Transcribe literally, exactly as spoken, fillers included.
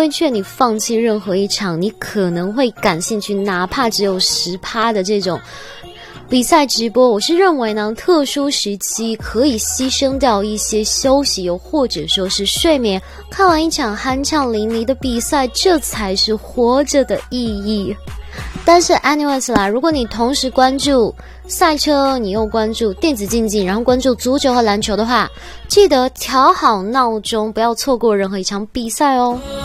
会劝你放弃任何一场你可能会感兴趣，哪怕只有 百分之十 的这种比赛直播。我是认为呢，特殊时期可以牺牲掉一些休息，又或者说是睡眠，看完一场酣畅淋漓的比赛，这才是活着的意义。但是 anyways 啦，如果你同时关注赛车，你又关注电子竞技，然后关注足球和篮球的话，记得调好闹钟，不要错过任何一场比赛哦。